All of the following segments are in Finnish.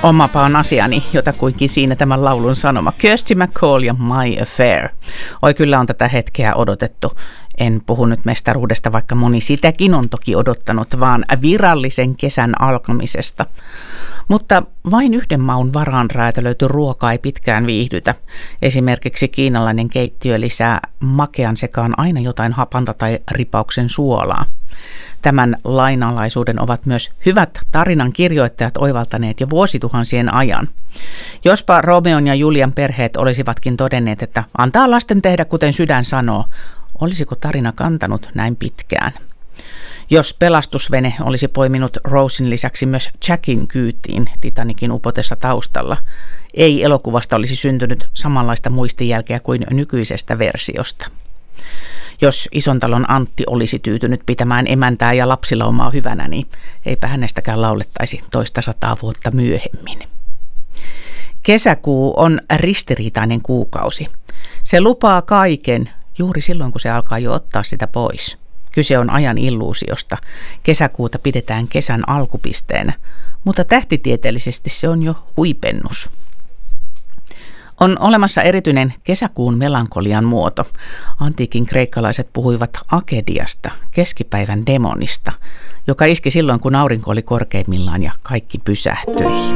Omapa on asiani, jotakuinkin siinä tämän laulun sanoma. Kirsty MacColl ja My Affair. Oi, kyllä on tätä hetkeä odotettu. En puhu nyt mestaruudesta, vaikka moni sitäkin on toki odottanut, vaan virallisen kesän alkamisesta. Mutta vain yhden maun varaan räätälöity ruoka ei pitkään viihdytä. Esimerkiksi kiinalainen keittiö lisää makean sekaan aina jotain hapanta tai ripauksen suolaa. Tämän lainalaisuuden ovat myös hyvät tarinan kirjoittajat oivaltaneet jo vuosituhansien ajan. Jospa Romeon ja Julian perheet olisivatkin todenneet, että antaa lasten tehdä kuten sydän sanoo, olisiko tarina kantanut näin pitkään? Jos pelastusvene olisi poiminut Rosen lisäksi myös Jackin kyytiin Titanicin upotessa taustalla, ei elokuvasta olisi syntynyt samanlaista muistijälkeä kuin nykyisestä versiosta. Jos Isontalon Antti olisi tyytynyt pitämään emäntää ja lapsilaumaa hyvänä, niin eipä hänestäkään laulettaisi 200 vuotta myöhemmin. Kesäkuu on ristiriitainen kuukausi. Se lupaa kaiken juuri silloin, kun se alkaa jo ottaa sitä pois. Kyse on ajan illuusiosta. Kesäkuuta pidetään kesän alkupisteenä, mutta tähtitieteellisesti se on jo huipennus. On olemassa erityinen kesäkuun melankolian muoto. Antiikin kreikkalaiset puhuivat akediasta, keskipäivän demonista, joka iski silloin, kun aurinko oli korkeimmillaan ja kaikki pysähtyi.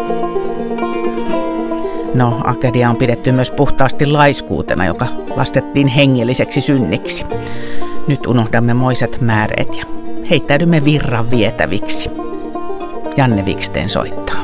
No, akedia on pidetty myös puhtaasti laiskuutena, joka lastettiin hengelliseksi synniksi. Nyt unohdamme moiset määreet ja heittäydymme virran vietäviksi. Janne Viksten soittaa.